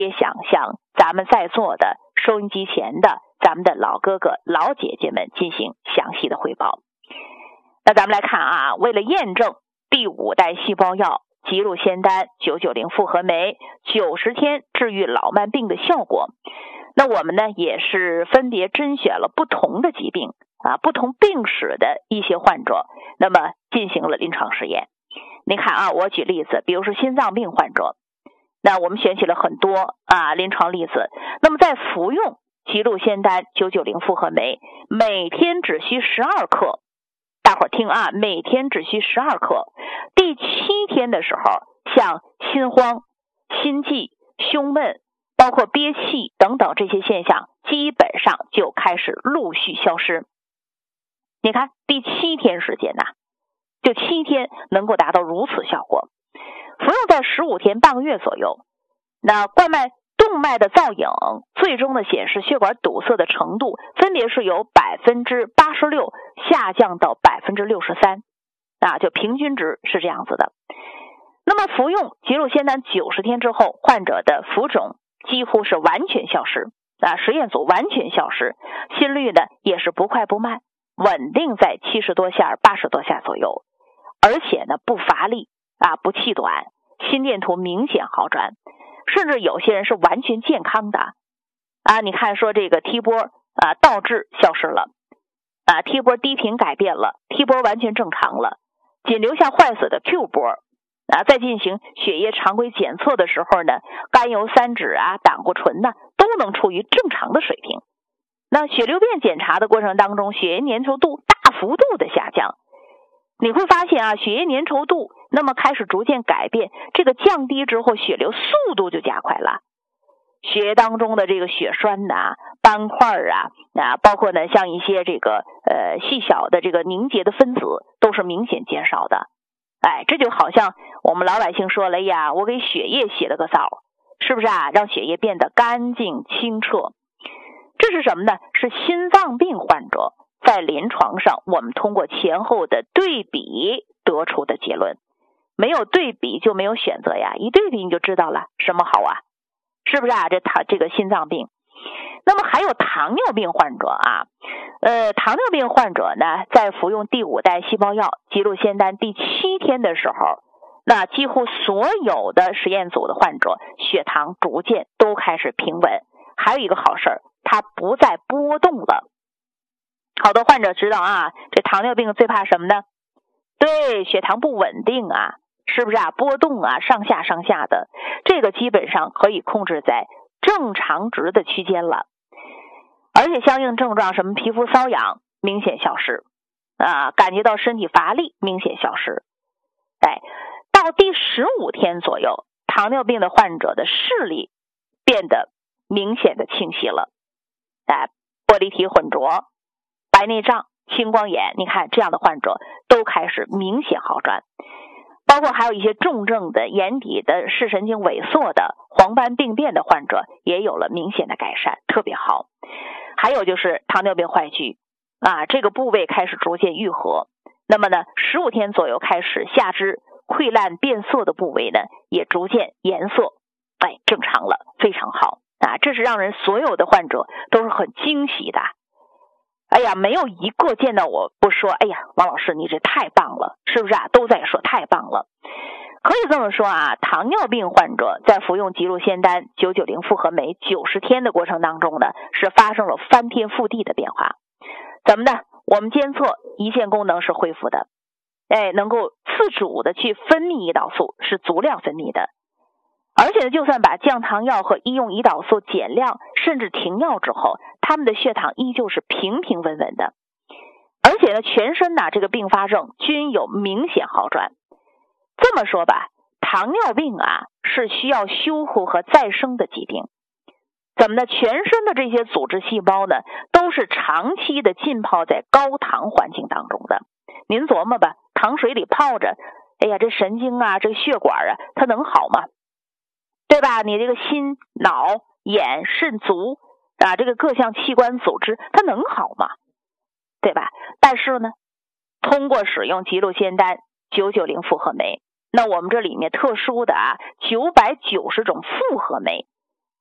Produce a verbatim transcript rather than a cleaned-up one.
也想向咱们在座的收音机前的咱们的老哥哥老姐姐们进行详细的汇报。那咱们来看啊，为了验证第五代细胞药吉路仙丹九九零复合酶九十天治愈老慢病的效果，那我们呢也是分别甄选了不同的疾病啊，不同病史的一些患者，那么进行了临床试验。你看啊，我举例子，比如说心脏病患者，那我们选取了很多啊临床例子，那么在服用吉路仙丹九九零复合酶每天只需十二克，大伙儿听啊，每天只需十二克。第七天的时候，像心慌、心悸、胸闷，包括憋气等等这些现象，基本上就开始陆续消失。你看，第七天时间呐、啊，就七天能够达到如此效果。服用在十五天、半个月左右，那冠脉动脉的造影最终的显示血管堵塞的程度分别是由百分之八十六下降到百分之六十三，啊，就平均值是这样子的。那么服用吉路仙丹九十天之后，患者的浮肿几乎是完全消失，啊，实验组完全消失，心率呢也是不快不慢，稳定在七十多下、八十多下左右，而且呢不乏力啊，不气短，心电图明显好转。甚至有些人是完全健康的啊！你看说这个 T 波啊倒置消失了啊 ，T 波低频改变了 ，T 波完全正常了，仅留下坏死的 Q 波啊。在进行血液常规检测的时候呢，甘油三酯啊、胆固醇呢都能处于正常的水平。那血流变检查的过程当中，血液粘稠度大幅度的下降。你会发现啊，血液粘稠度那么开始逐渐改变，这个降低之后，血流速度就加快了。血液当中的这个血栓呐、斑块啊啊，包括呢像一些这个呃细小的这个凝结的分子，都是明显减少的。哎，这就好像我们老百姓说了呀，我给血液洗了个澡，是不是啊？让血液变得干净清澈。这是什么呢？是心脏病患者。在临床上，我们通过前后的对比得出的结论。没有对比就没有选择呀，一对比你就知道了什么好啊，是不是啊？这糖这个心脏病，那么还有糖尿病患者啊，呃，糖尿病患者呢，在服用第五代细胞药吉路仙丹第七天的时候，那几乎所有的实验组的患者血糖逐渐都开始平稳。还有一个好事儿，它不再波动了。好多患者知道啊，这糖尿病最怕什么呢？对，血糖不稳定啊，是不是啊？波动啊，上下上下的，这个基本上可以控制在正常值的区间了。而且相应症状，什么皮肤瘙痒明显消失啊，感觉到身体乏力明显消失。哎，到第十五天左右，糖尿病的患者的视力变得明显的清晰了。哎，玻璃体混浊、白内障、青光眼，你看这样的患者都开始明显好转。包括还有一些重症的眼底的视神经萎缩的黄斑病变的患者也有了明显的改善，特别好。还有就是糖尿病坏疽啊，这个部位开始逐渐愈合。那么呢，十五天左右开始，下肢溃烂变色的部位呢，也逐渐颜色哎正常了，非常好啊！这是让人所有的患者都是很惊喜的。哎呀，没有一个见到我不说，哎呀，王老师你这太棒了，是不是啊？都在说太棒了。可以这么说啊，糖尿病患者在服用吉路仙丹九九零复合酶九十天的过程当中呢，是发生了翻天覆地的变化。怎么呢？我们监测胰腺功能是恢复的，哎，能够自主的去分泌胰岛素，是足量分泌的。而且呢，就算把降糖药和医用胰岛素减量甚至停药之后，他们的血糖依旧是平平稳稳的。而且呢，全身呐、啊、这个并发症均有明显好转。这么说吧，糖尿病啊是需要修复和再生的疾病。怎么呢？全身的这些组织细胞呢，都是长期的浸泡在高糖环境当中的。您琢磨吧，糖水里泡着，哎呀，这神经啊，这血管啊，它能好吗？对吧？你这个心、脑、眼、肾、足啊，这个各项器官组织，它能好吗？对吧？但是呢，通过使用吉路仙丹九九零复合酶，那我们这里面特殊的啊九百九十种复合酶